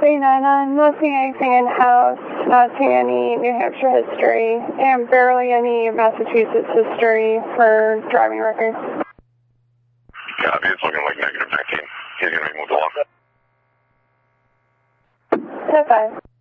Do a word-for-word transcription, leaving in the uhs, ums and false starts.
three nine nine, not seeing anything in-house, not seeing any New Hampshire history, and barely any Massachusetts history for driving records. Copy, it's looking like negative nineteen. He's going to be moved along. ten five.